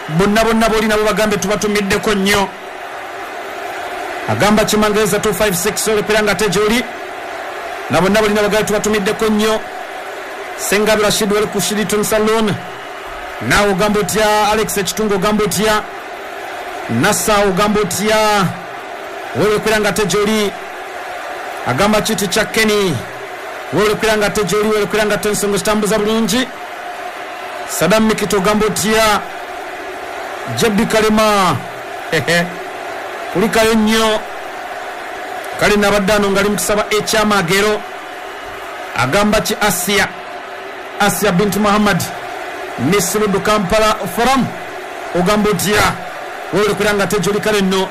bonna boli nabo bagambe tubatumiddeko nnyo. Agamba Kimangereza 256 olupiranga tejoli na bonna boli nabo bagambe tubatumiddeko nnyo. Senga Rashid wali ku Shiriton Salon. Na ugambo tia Alex Chitungo ugambo tia Nasa ugambo tia wewe kwiranga tejoli. Agamba Chiti cha Kenny wewe kwiranga tejoli wewe kwiranga tensongo stambuza bulungi. Sadam Mikito ugambo tia Jabbi Kalema kulika nnyo kali nabadano ngali mukisaba ekyamagero. Agamba ki Asia bintu Muhammad Misrudu Kampala Forum Ugambotia wewe kuranga tejoli kale no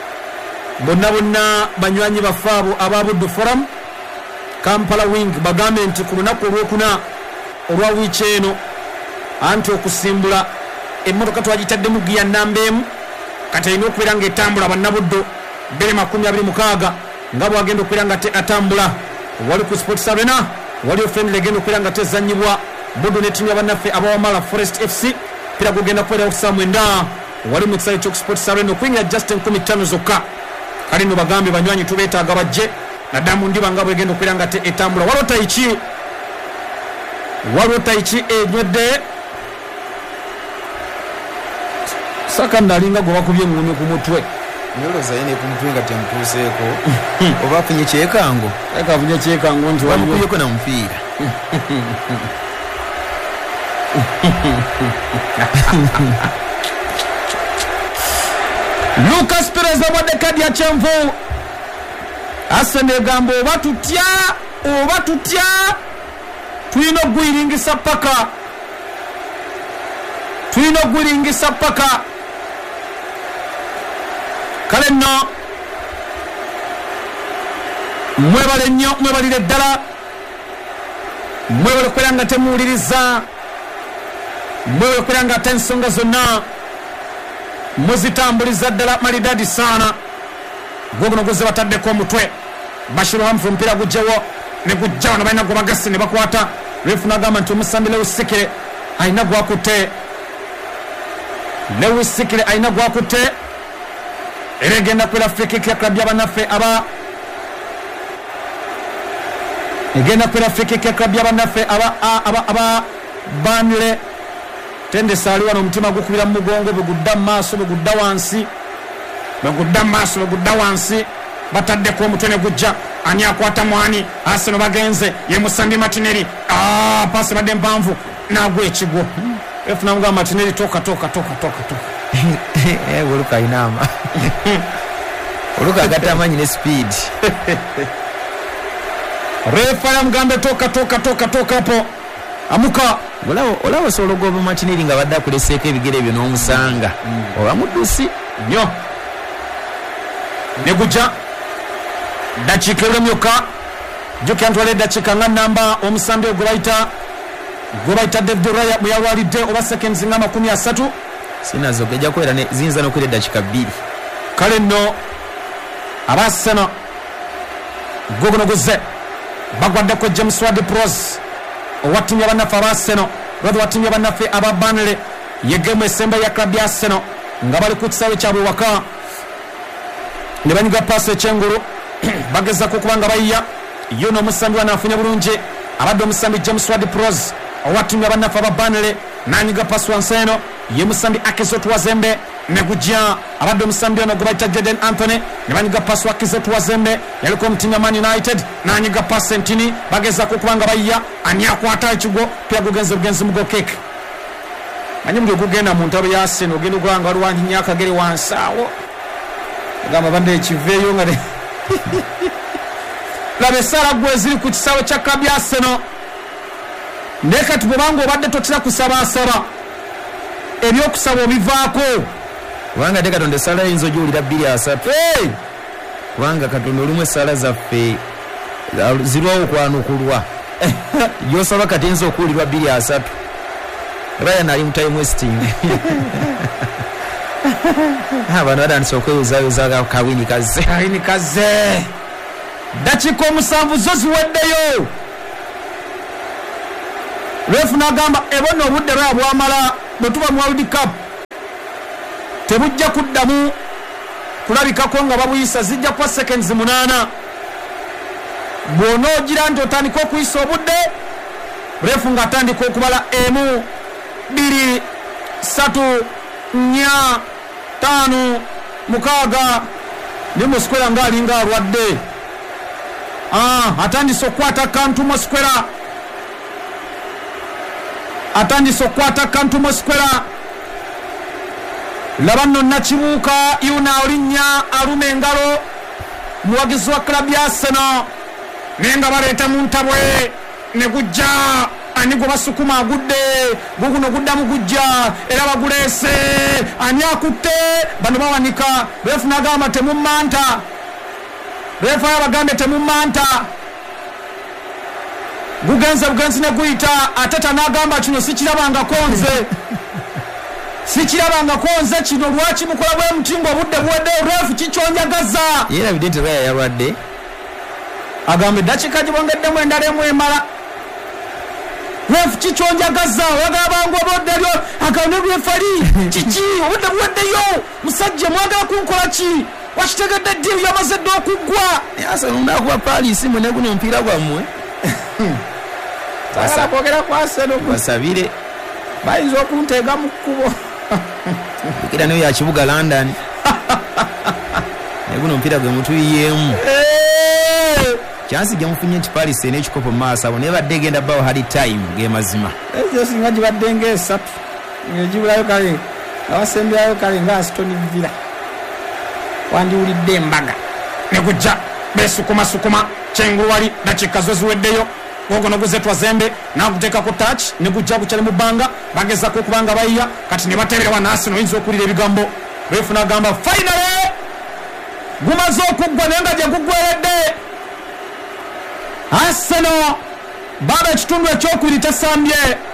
bonna banywanyi bafabu ababudu Forum Kampala wing bagament kulunaku olwokuna olwa wicheno anti okusimbula emmotoka twagitadde mu giya nambemu kati ino okwiranga etambula bannabuddo 226 nga bwagenda okwiranga te atambula wali ku Sports Arena wali friendly legendo okwiranga te zanyibwa Budu ne timu y'abannaffe abawamala Forest FC pira kugenda kwera okusamwenda wali mu kisayi kyo Sports Arena kwinga Justin 15 zokka kali no bagambe banywanyi tubeetaaga bajje na damu ndiba nga bwegenda okwiranga te etambula walota ichi enywedde saka ndalinga gwa kubye ngune ku mutwe nyolo zaine ku mutwe ngati mtuseeko oba kunye kyekango akavunya kyekango nti wamukuyeko na mpira Lucas Perez wadde kadi ya kyenvu asende gambo obatutya tulina ogwiringisa paka kale nno mwebale nnyo mwebalire ddala mwebale kwera nga temuwuliriza mwebale kwera nga ate ensonga zonna muzitambuliza ddala malidadi saana gwoguno guze bataddeko omutwe Bashiru Hamfu mpira gujjawo ne gujjawo nabalina gwe bagasi ne bakwata refu nagamba nti omusambi Lewis Sikire alina gwakutte era egenda kwera free kick ya klabu y'abannaffe aba Burnley. Tende sali wano omutima gukubira mu mugongo begudda maaso begudda wansi bataddeko omutwe ne gujja ani akwata mwani Arsenal bagenze ye Musandi Martinelli pasi badde mpanvu nagwa ekigwo efuna mga Martinelli toka oluka inama oluka agata amanyi ne speed refa ya mgambe toka hapo amuka olabo sologoba Martinelli nga badda kuleseeko ebigere byo n'omusanga oba muddusi nnyo ne gujja dakika emyoka jukya ntwale dakika nga namba omusambi gwe bayita David Raya muyawalidde oba seconds nga 30 sinazo gejja kwera ne zinza nokwera dakika 2 kale nno Arsenal gogono guze bagwaddeko James Ward-Prowse owatumya bannaffe Arsenal lwaki watumya bannaffe aba Burnley yegemu esemba ya klabu ya Arsenal nga bali ku kisaawe kyabwe waka ne banyiga paasi ekyengulu bagezako okubanga bayiya yo n'omusambi wanaafunye bulungi abadde omusambi James Ward-Prowse owatumya bannaffe aba Burnley nanyiga paasi wansi eno ye musambi Akizot Wazembe ne gujja abadde omusambi ono gwe bayita Jaden Anthony ne banyiga paasi wa Akizot Wazembe yaliko omutimya Man United nanyiga paasi entini bagezako okubanga bayiya ani akwata ekigo pia bugenzi mugo kick manyi muli ogugenda mu ntabo ya Arsenal ogenda okulanga waliwo anyinya akagere wansi awo agamba bande ekiveeyo nga laba essala gwe ziri ku kisaawe kya klabu ya Arsenal naye kati bwebanga obadde totera kusabaasaba ebyokusaba obivaako kubanga ate Katonda essala eyinza ogiwulira 2-3 kubanga Katonda olumu essala zaffe zirwawo okwanukulwa gyosaba kati eyinza okuwulirwa 2-3 Ryan ali mu time wasting bano badandise okweyuzayuza kawini kaze dakika 7 zo ziweddeyo refu nagamba ebona obudde bwa bwamala bwe tuba mu World Cup tebujja kuddamu kulabikako nga babuyisa, zijja kuba seconds 8. bw'onoogira nti otandika okuyisa obudde, refu ng'atandika okubala 1 2 3 4 5 6 ne Mosquera ng'alinga alwadde. Atandise okukwata kantu Mosquera, atandise okukwata kantu Mosquera. laba nno Nakibuuka Yuna Olinnya aluma engalo muwagizi wa klabu ya Arsenal, naye nga baleeta mu ntabwe ne gujja ani gwe basukuma agudde, guguno guddamu gujja era baguleese, ani akutte, bano bawanika. Refu n'agamba temumanta, refu abagambe temumanta, gugenze bugenzi ne guyita. Ateta n'agamba kino sikirabangako nze sikirabangako nze kino lwaki mukola bwe muti ng'obudde buwedde. Refu kikyonjagaza yerabidde nti Raya yalwadde, agambe dakika gibongeddemu endala emu emala. Refu kikyonjagaza oyagala bangu obuddelyo agambe refali kiki obudde buweddeyo musajja mwagala kunkola ki, wakitegedde ddiru yamaze dde okuggwa. Arsenal nakuba Paris mwene guno omupiira gwammwe kwogera ku Arsenal basabire bayinza okunteega mu kkubo bukira nayo ya kibuga London naye guno omupiira gwe mutuyiyeemu. Chansi gyamufunye nti Paris n'ekikopo mu maaso abo naye badde egenda bawo hard time ge mazima. Ezo singa gibadde ng'esatu ng'egibulayo kale abasembyayo kale nga Aston Villa wandiwulidde embaga ne gujja beesukuma kyengulu wali dakika zo ziweddeyo. Gogono guzetwa Zembe nakuteeka ku touch ne gujja kukyali mu bbanga bagezako okubanga bayiya kati ne bateebera wa Arsenal oyinza okulira ebigambo. Refu n'agamba finally gumaze okuggwa naye nga gye guggweredde. Arsenal baba ekitundu ekyokubiri tesambye,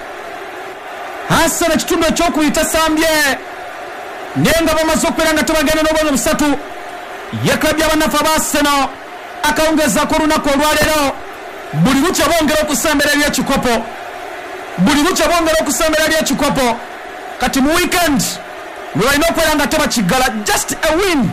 Arsenal ekitundu ekyokubiri tesambye naye nga bamaze okubeera nga tebagenda n'obwonyo busatu. Ye klabu y'abanafu aba Arsenal akawungezaako olunaku olwaleero buli lukya bongera okusembera eri ekikopo, buli lukya bongera okusembera eri ekikopo. Kati mu weekend lwe balina okubeera nga tebakiggala, just a win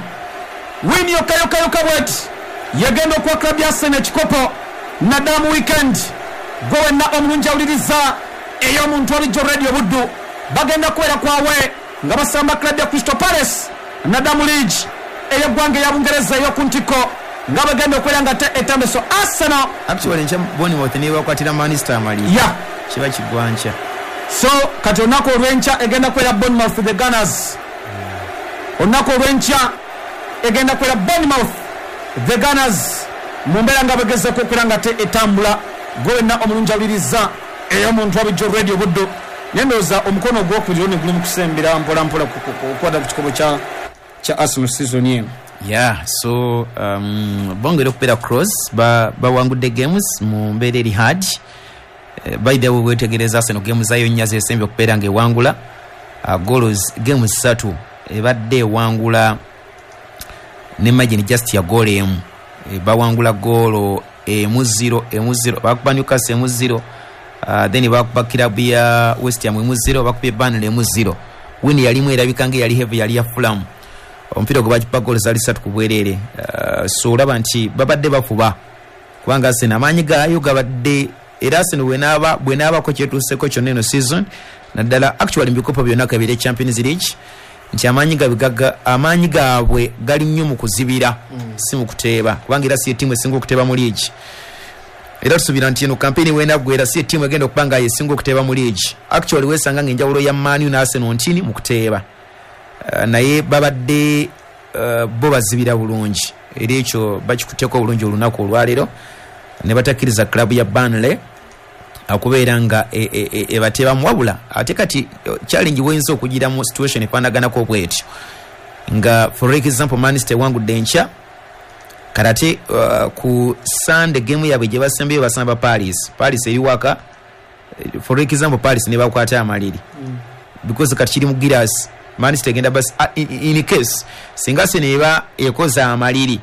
yokka bweti yegenda okuwa klabu ya Arsenal ekikopo naddala mu weekend. Gwe wenna omulungi awuliriza ey'omuntu olijjo radio Buddu bagenda kubeera kwawe nga basamba klabu ya Crystal Palace naddala mu league ey'eggwanga eya Bungereza ey'oku ntiko nga bagenda okubeera nga etambeso Arsenal actually ncha Bournemouth ne bakwatira Manchester amali kiba kigwancha. So kati olunaku olw'enkya egenda kubeera Bournemouth the Gunners, olunaku olw'enkya egenda kubeera Bournemouth the Gunners mu mbeera nga bagezeko okubeera nga etambula. Gwe wenna omulungi awuliriza ey'omuntu wabijjo radio Buddu nendooza omukono ogwokubiri ne guli mu kusembera mpola okukwata ku kikopo kya Arsenal season eno. So bongera okubeera cross bawangudde games mu mbeera eri hard. By the way wetegereza Arsenal games zayo nnya zesembye okubeera nga ewangula goals games 3 ebadde ewangula ne margin just ya goal emu. Bawangula goal 1-0 bakuba Newcastle 1-0 then bakuba klabu ya West Ham 1-0 bakubye Burnley 1-0. Win yalimu erabika nga yali heavy yali ya Fulham. Omupiira gwe bakipa goal zali 3 ku bwerere. So olaba nti babadde bafuba kubanga Arsenal amaanyi gaayo gabadde era Arsenal bwe naabako kyetuuseko kyonna eno season naddala actually mbikopo byonna kabire Champions League nti amaanyi gaabwe gali nnyo mu kuzibira si mu kuteeba kubanga era si ttiimu esinga okuteeba mu league. Era tusuubira nti eno kampeni weenaggwera si ttiimu egenda okuba nga yesinga okuteeba mu league. Actually weesanga ng'enjawulo ya Man U ne Arsenal ntini mu kuteeba naye babadde bo bazibira bulungi era ekyo bakikuteeko obulungi olunaku olwaleero ne batakkiriza klabu ya Burnley akubeera nga ebateebamu wabula ate kati challenge weyinza okugira mu situation efaanaganako bwetyo nga for example Manchester wangudde enkya karate ku Sunday game yaabwe gye basembeyo basamba Paris eri waka for example Paris ne bakwata amaliri because kati kiri mu Giras Manchester genda bas in case singa se neba ekoza amaliri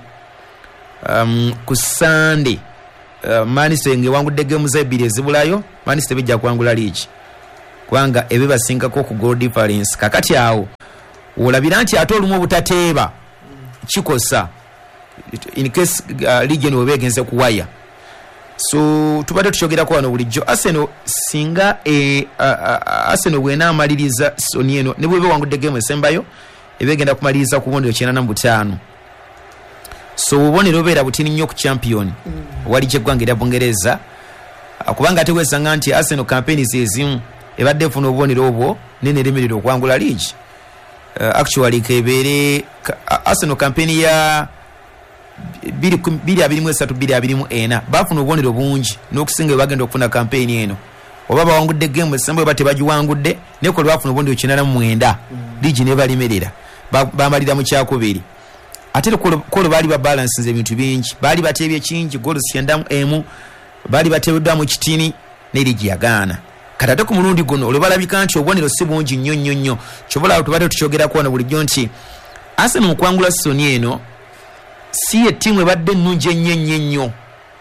ku Sunday Manchester ngewangudde game za ebiri ezibulayo Manchester bijja kwangula league kubanga ebe basingako ku goal difference kakati awo olabira nti ate olumu obutateeba kikosa in case legion webegenze kuwaya. So tubadde tukyogerako wano bulijjo Arsenal singa Arsenal bwena amaliriza soni eno ne bwebe wangudde game esembayo ebegenda kumaliriza ku bondero 95. So ubonero beera butini nnyo ku champion wali kyegwange lya Bungereza kubanga ate wesanga nti Arsenal campaign ezimu ebadde funa obubonero obwo nene lemerero okwangula league. Actually kebere Arsenal campaign ya 2023-2024 bafuna obubonero bungi n'okusinga bagenda okufuna campaign eno oba bawangudde game esembayo bate bagiwangudde neko bafuna obubonero 99 league ne balimerera bamalira mu kyakubiri. Ate kolo bali ba balance ebintu bingi bali batebye kingi goals 9 bali batebuddwa mu kitini ne ligi yagaana kadade ku mulundi guno olubalabika nti obubonero si bungi nnyo kyobola tubadde tukyogera kuona bulijjo nti Arsenal mukwangula soni eno si etimu ebadde nnungi ennyo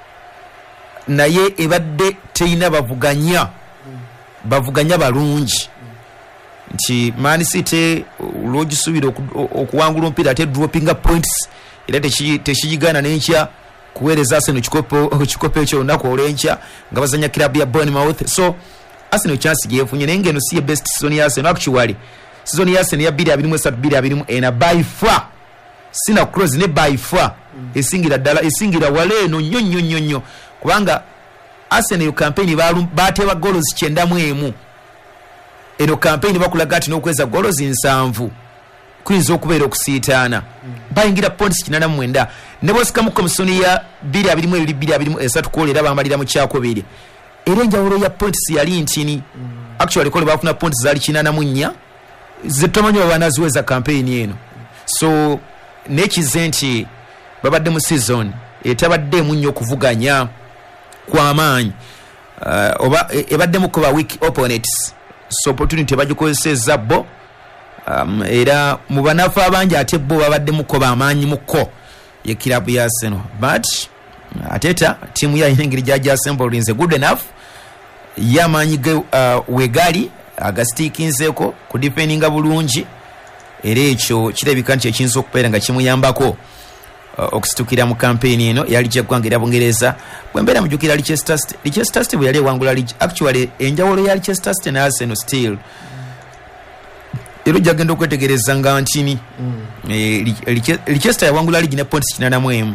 naye ebadde teyina bavuganya balungi nti Man City olwogisubira okuwangula omupiira ate dropping points era tekigana n'enkya kuweereza Arsenal kikopo ekyo olunaku olw'enkya nga bazanya kilabu ya Bournemouth. So Arsenal chance yefunye naye ngeno si best season ya Arsenal. Actually season ya Arsenal ya 2023-2024 by far sina close ne by far esingira wale no nnyo kubanga Arsenal campaign batewa goals 91 eno campaign bakulaga ati n'okweza goals 7 kuyinza okubeera okusiitaana bayingira points 89 ne bosika mu komisoni ya 2022-2023 kukolera bamalira mu kyakubiri era enjawulo ya points yali ntini. Actually kole bafuna points zali 84 zitomanyo banaziweza campaign eno. So nekize nti babadde mu season etabadde munnyo okuvuganya kwa maanyi oba ebadde mu kuba weak opponents. So opportunity bagikozeseza bo era mu banafu abangi ate bo babadde mukoba amaanyi muko ye kilabu ya Arsenal but ateta timu ya engeri jaja assemble is good enough yamanyi wegali agastikinzeko ku defendinga bulungi era ekyo kirabika nti ekinso okupeera nga kimuyambako okusitukira mu campaign eno yali kyegwangira Bungereza bwembeera mujukira Leicester City bwe yali ewangula league. Actually enjawulo ya Leicester City na Arsenal still ero jagenda okwetegereza nga ntini Leicester yawangula league ne points 81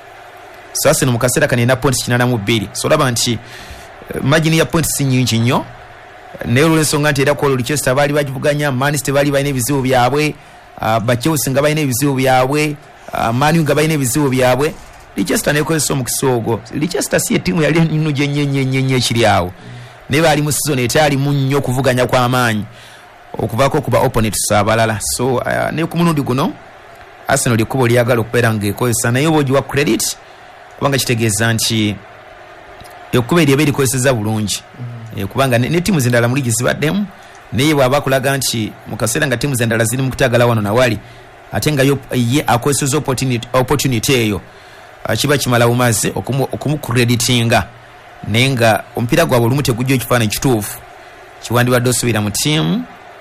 so Arsenal mu kaseera kanena points 82 so laba nti margin ya points nyingi nnyo naye olw'ensonga nti era ko Leicester bali bagivuganya Man City bali balina ebizibu byabwe Chelsea nga balina ebizibu byabwe Man U nga balina ebizibu byabwe Leicester nekozesa omukisa ogwo. Leicester si etimu yali nno gyenyenyenyenye ekiri awo naye bali mu season etali mu nnyo okuvuganya kw'amaanyi okuvako kuba opponents abalala. So ne ku mulundi guno Arsenal likubo lyagala okubeera ng'ekozesa naye obogiwa credit kubanga kitegeeza nti ekuba eryo ebeera ekozeseza bulungi kubanga ne timu zendala mu ligi zibaddemu naye bw'aba kulaga nti mu kaseera nga timu zendala ziri mu kutagala wano nawali ate nga ye akozeseza opportunity eyo kiba kimala bumaze okumukreditinga naye nga omupiira gwabwe olumu tegujja ekifaananyi kituufu kiwandibadde osubira mu tiimu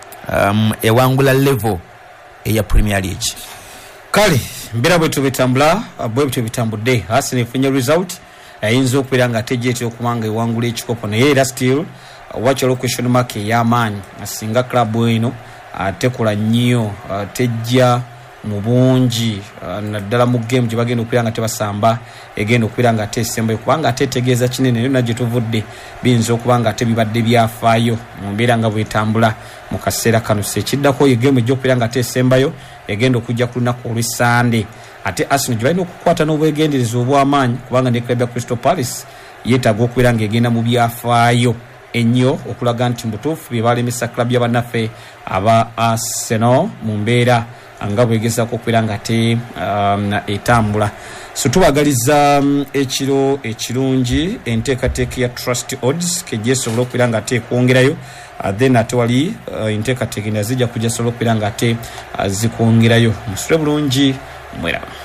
ewangula level eya Premier League. Kale mbera bwe tubitambula bwe tubitambudde Arsenal efunye result ayinza okubeera nga tejeeti okumanga ewangula ekikopo naye era still wakyalo question mark y'amaanyi asinga club eno atekola nnyo tejja mu bungi naddala mu game gye bagenda okubeera nga tebasamba egenda okubeera nga tesembayo kubanga atetegeeza kinene nayo nagyo tuvudde biyinza okuba nga ate bibadde byafaayo mu mbeera nga bwetambula mu kaseera kano sekiddako ye game egy'okubeera nga tesembayo egenda okujja ku lunaku olw'Essande ate Arsenal gye balina okukwata n'obwegendereza obw'amaanyi kubanga ne club ya Crystal Palace yeetaaga okubeera ng'egenda mu byafaayo ennyo okulaga nti mutuufu bye balemesa club y'abannaffe aba Arsenal mu mbeera nga bwegezako okubeera nga te etambula. So tubagaliza ekiro ekirungi enteekateeka ya Trust Odds kegyesobola okubeera nga te kwongerayo then ate wali enteekateeka endala zijja kujja sobola okubeera nga te zikwongerayo. Musule bulungi mwera.